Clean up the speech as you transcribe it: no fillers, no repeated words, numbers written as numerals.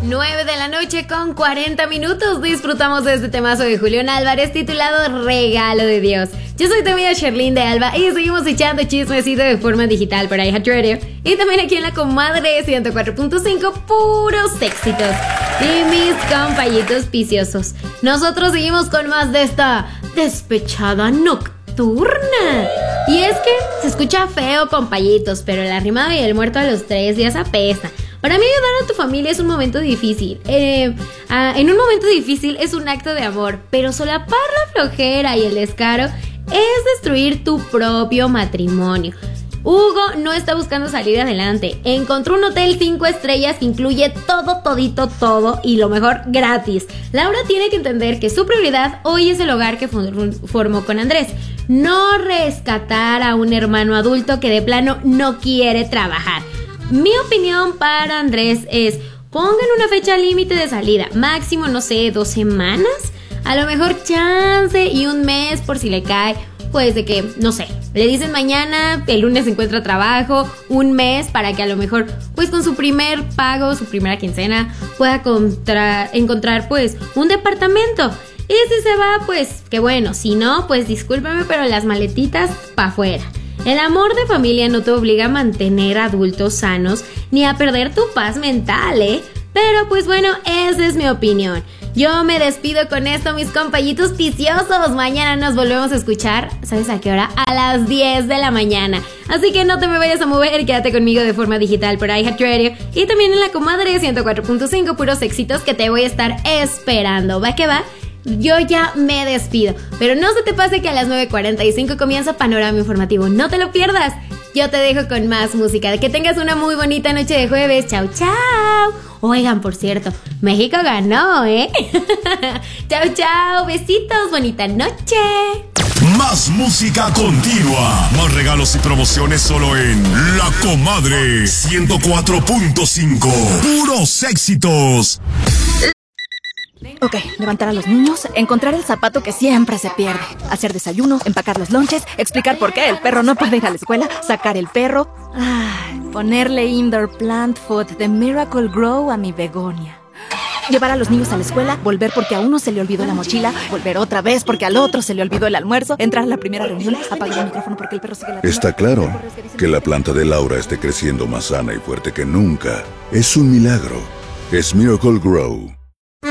9 de la noche con 40 minutos. Disfrutamos de este temazo de Julián Álvarez titulado Regalo de Dios. Yo soy tu amiga Sherlyn de Alba y seguimos echando chismecito de forma digital por iHeartRadio y también aquí en la comadre 104.5, puros éxitos. Y mis compañitos viciosos, nosotros seguimos con más de esta despechada nocturna. Y es que se escucha feo, compañitos, pero el arrimado y el muerto a los 3 días apesta. Para mí ayudar a tu familia es un momento difícil. En un momento difícil es un acto de amor, pero solapar la flojera y el descaro es destruir tu propio matrimonio. Hugo no está buscando salir adelante. Encontró un hotel 5 estrellas que incluye todo y lo mejor gratis. Laura tiene que entender que su prioridad hoy es el hogar que formó con Andrés. No rescatar a un hermano adulto que de plano no quiere trabajar. Mi opinión para Andrés es: pongan una fecha límite de salida, máximo, no sé, 2 semanas, a lo mejor chance y un mes por si le cae, pues de que, no sé, le dicen mañana, el lunes encuentra trabajo, un mes para que a lo mejor, pues con su primer pago, su primera quincena, pueda encontrar pues un departamento. Y si se va, pues qué bueno, si no, pues discúlpeme, pero las maletitas pa' afuera. El amor de familia no te obliga a mantener adultos sanos ni a perder tu paz mental, Pero pues bueno, esa es mi opinión. Yo me despido con esto, mis compañitos viciosos. Mañana nos volvemos a escuchar, ¿sabes a qué hora? A las 10 de la mañana. Así que no te me vayas a mover, quédate conmigo de forma digital por iHeartRadio y también en la comadre 104.5, puros éxitos que te voy a estar esperando. ¿Va que va? Yo ya me despido, pero no se te pase que a las 9:45 comienza Panorama Informativo. No te lo pierdas. Yo te dejo con más música. Que tengas una muy bonita noche de jueves. Chau, chau. Oigan, por cierto, México ganó, Chau, chau. Besitos. Bonita noche. Más música continua. Más regalos y promociones solo en La Comadre 104.5. Puros éxitos. Ok, levantar a los niños, encontrar el zapato que siempre se pierde, hacer desayuno, empacar los lonches, explicar por qué el perro no puede ir a la escuela, sacar el perro, ponerle indoor plant food de Miracle Grow a mi begonia. Llevar a los niños a la escuela, volver porque a uno se le olvidó la mochila, volver otra vez porque al otro se le olvidó el almuerzo, entrar a la primera reunión, apagar el micrófono porque el perro sigue latiendo. Está claro que la planta de Laura esté creciendo más sana y fuerte que nunca. Es un milagro. Es Miracle Grow.